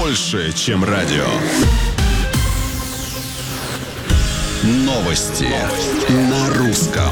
больше, чем радио. Новости на русском.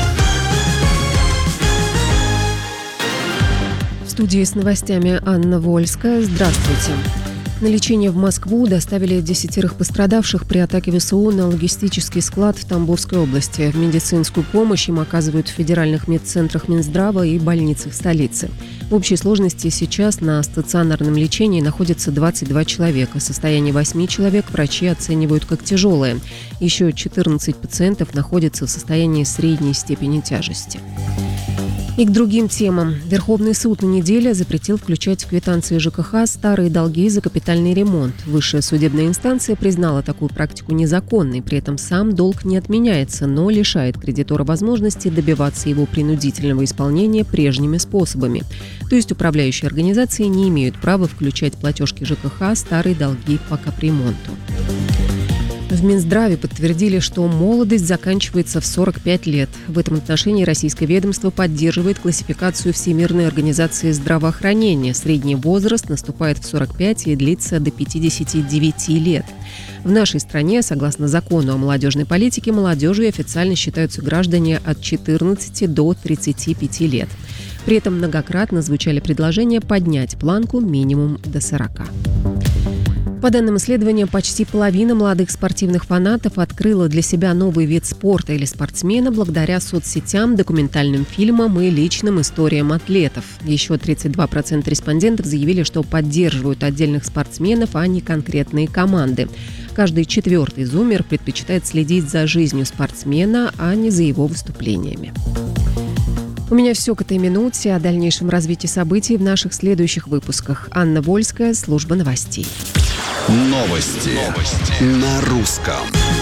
В студии с новостями Анна Вольская. Здравствуйте. На лечение в Москву доставили 10 пострадавших при атаке ВСУ на логистический склад в Тамбовской области. Медицинскую помощь им оказывают в федеральных медцентрах Минздрава и больницах столицы. В общей сложности сейчас на стационарном лечении находится 22 человека. Состояние 8 человек врачи оценивают как тяжелое. Еще 14 пациентов находятся в состоянии средней степени тяжести. И к другим темам. Верховный суд на неделе запретил включать в квитанции ЖКХ старые долги за капитальный ремонт. Высшая судебная инстанция признала такую практику незаконной. При этом сам долг не отменяется, но лишает кредитора возможности добиваться его принудительного исполнения прежними способами. То есть управляющие организации не имеют права включать в платежки ЖКХ старые долги по капремонту. В Минздраве подтвердили, что молодость заканчивается в 45 лет. В этом отношении российское ведомство поддерживает классификацию Всемирной организации здравоохранения. Средний возраст наступает в 45 и длится до 59 лет. В нашей стране, согласно закону о молодежной политике, молодежью официально считаются граждане от 14 до 35 лет. При этом многократно звучали предложения поднять планку минимум до 40. По данным исследования, почти половина молодых спортивных фанатов открыла для себя новый вид спорта или спортсмена благодаря соцсетям, документальным фильмам и личным историям атлетов. Еще 32% респондентов заявили, что поддерживают отдельных спортсменов, а не конкретные команды. Каждый четвертый зумер предпочитает следить за жизнью спортсмена, а не за его выступлениями. У меня все к этой минуте. О дальнейшем развитии событий в наших следующих выпусках. Анна Вольская, служба новостей. Новости на русском.